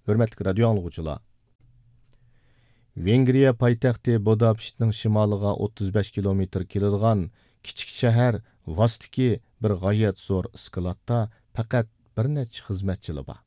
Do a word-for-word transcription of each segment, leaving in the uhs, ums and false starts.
Hörmətli radio anlıqçılar. Vengriya paytaxtı Budapestning shimoliga o'ttiz besh kilometr keladigan kichik shahar Vastiki bir g'oyat zo'r iskilotda faqat bir necha xizmatchili bor.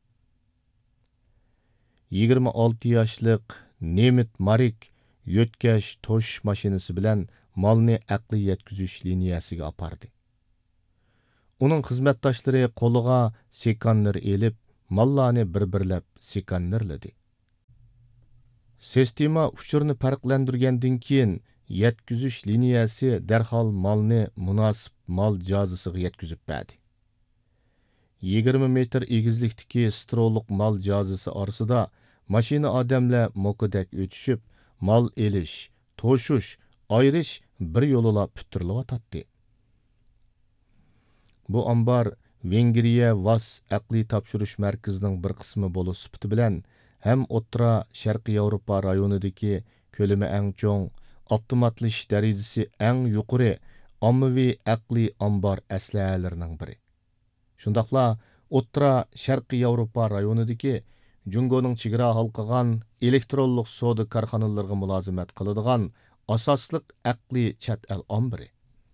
yigirma olti yoshlik Nemit Marik yo'tkash to'shish mashinasi bilan malni aqli yetkazish liniyasiga apardi. Uning xizmatdoshlari qo'liga sekanner elib, mallarni bir-birlab sekannerladi. Sistema uchurni farqlandirgandan keyin yetkazish liniyasi darhol malni munosib mal jozisiga yetkazib berdi. yigirma metr egizlikdagi stroluk mal jozisi orasida mashina odamlar mokudak o'tishib, mal elish, to'shish, ayrish bir yo'lila puturlayotdi. Bu ambar Vengriya Vas aqli topshirish markazining bir qismi bo'lish sifati bilan ham o'rta Sharqiy Yevropa rayonidagi ko'lami eng cho'ng, avtomatlash darajasi eng yuqori ommaviy aqli ambar aslahalarining biri. Shundaqla o'rta Sharqiy Yevropa rayonidagi Jungoning chegara halqagan elektronlik savdo korxonalariga mulozimat qiladigan asosliq aqli chat el ombiri.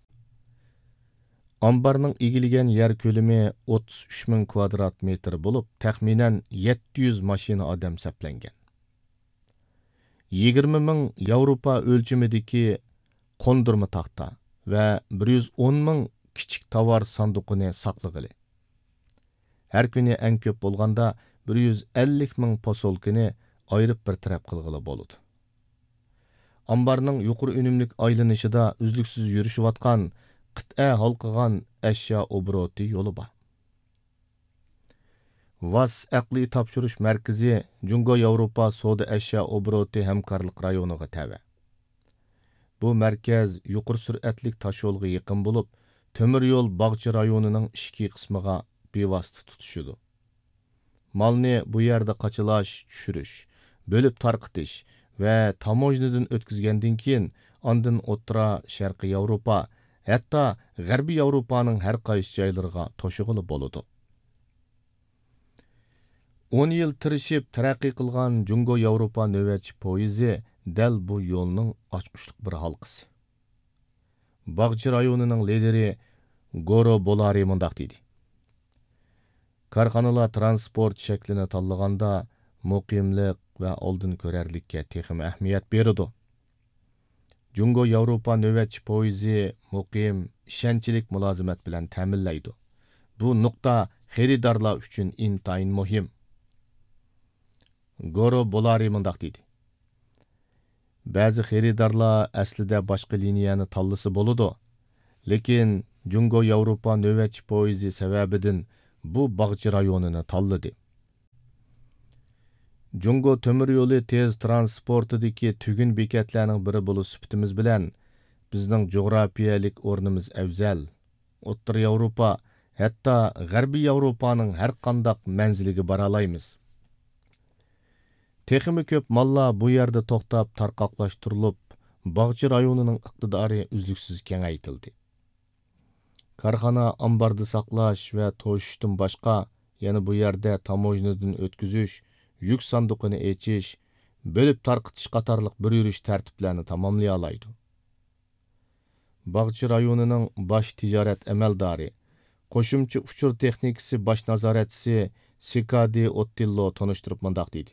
Ambarning egilgan yer ko'lami o'ttiz uch ming kvadrat metr bo'lib, taxminan yetti yuz mashina odam saplangan. yigirma ming Yevropa o'lchimidagi qo'ndirma taxta va bir yuz o'n ming kichik tovar sanduqini saqlag'ili. Har kuni eng ko'p bo'lganda bir yuz ellik ming posolkini ayirib bir taraf qilg'ili bo'ladi. Ambarning yuqori unumlik aylanishida uzluksiz yurishayotgan qit'a halqagan ashyo obroti yo'li bor. Vas aqli topshirish markazi Jungo Yevropa savdo ashyo obroti hamkorlik rayoniga tava. Bu markaz yuqori sur'atli tosh yo'lga yaqin bo'lib, temir yo'l bog'cha rayonining ishki qismiga bevosita tutishidi. Malni bu yerda qachilash, tushirish, bo'lib tarqitish va tamojnadan o'tkazgandan keyin ondan o'rta Sharqiy Yevropa, hatto G'arbiy Yevropaning har qaysi joylariga to'shig'ili bo'ladi. o'n yil tirishib taraqqiy qilgan Jungo Yevropa navbatchi poyezi dal bu yo'lning ochqushliq bir halqasi. Bog'cha rayonining lideri Goro Bolari mundaq dedi. Korxonalar transport shaklini tanlaganda muqimlik va oldin ko'rarlikka texim ahamiyat beradi. Jungo Yevropa navbatchi poyezi muqim, ishonchlik mulozimat bilan ta'minlaydi. Bu nuqta xaridorlar uchun intayin muhim. Goro Bolari mundaq dedi. Ba'zi xaridorlar aslida boshqa liniyani tanlasa bo'ladi, lekin Jungo Yevropa navbatchi poyezi sababidan bu bog'cha rayonini tanladi. Jungo temir yo'li tez transportidagi tugun bekatlarning biri bo'lish sifatimiz bilan bizning jo'grafiyalik o'rnimiz afzal. O'rta Yevropa, hatto G'arbiy Yevropaning har qanday manziliga bora olamiz. Texmi ko'p mallar bu yerda to'xtab tarqoqlashtirilib, bog'cha rayonining iqtidori uzluksiz kengaytirildi. Korxona ambarda saqlash va to'shishdan boshqa, yana bu yerda tamojnadan o'tkazish, yuk sanduqini echish, bo'lib tarqitish qatorliq bir yurish tartiblarini tamomlay oladi. Bog'cha rayonining bosh tijorat amaldori, qo'shimcha uchur texnikasi bosh nazoratchisi Sikadi Ottillo tanishtirib mundaq dedi.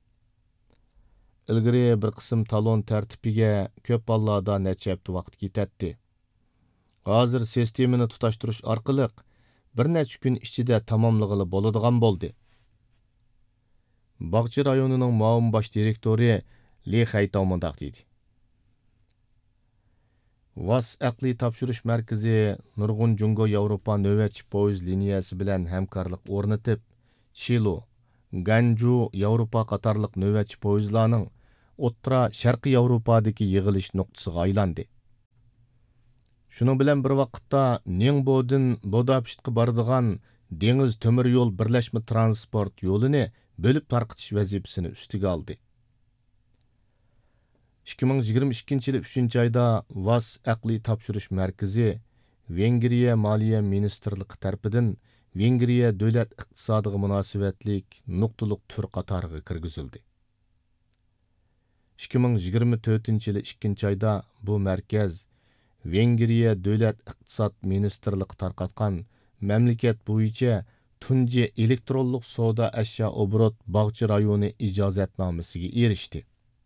Ilgari bir qism talon tartibiga ko'p hollarda necha hafta vaqt ketadi. Hozir sistemani tutashtirish orqali bir necha kun ichida tamomlag'ili bo'ladigan bo'ldi. Bog'cha rayonining muavin bosh direktori Li Xaytao mundaq dedi. Vas aqli topshirish markazi nurg'un Jungo Yevropa navbatchi poyez liniyasi bilan hamkorlik o'rnatib, Chilo, Ganju Yevropa qatorliq navbatchi poyezlarning o'rta Sharqiy Yevropadagi yig'ilish nuqtasiga aylandi. Shuning bilan bir vaqtda Ningbo'dan Budapestga boradigan dengiz temir yo'l birlashma transport yo'lini bo'lib tarqitish vazifasini ustiga oldi. ikki ming yigirma ikkinchi yil uchinchi oyda Vas aqli topshirish markazi Vengriya Moliya Ministrligi tarafidan Vengriya davlat iqtisodiga munosabatlik nuqtaliq tur qatoriga kirgizildi. ikki ming yigirma to'rtinchi yili ikkinchi oyda bu markaz Vengriya davlat iqtisod ministrligi tarqatgan mamlakat bo'yicha tunji elektronlik savdo ashyo obrot bog'cha rayoni ijozatnomasiga erishdi.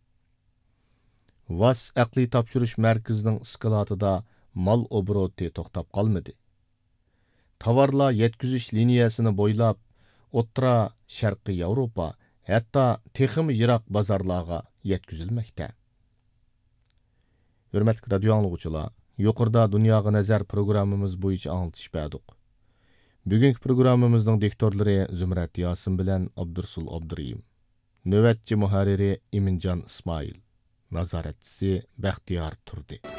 Vas aqliy topshirish markazining iskolatida mal obroti to'xtab qolmadi. Tovarlar yetkazish liniyasini bo'ylab O'rta Sharqiy Yevropa, hatto texim yiroq bozorlarga yetkazilmoqda. Hurmatli radio anglovchilar, yuqorida Dunyoga nazar programmamiz bo'yicha anglitish berdik. Bugungi programmamizning diktorlari Zumrat Yosin bilan Abdursul Abduriyim. Navbatchi muharriri Iminjon Ismoil. Nazoratchisi Baxtiyor Turdi.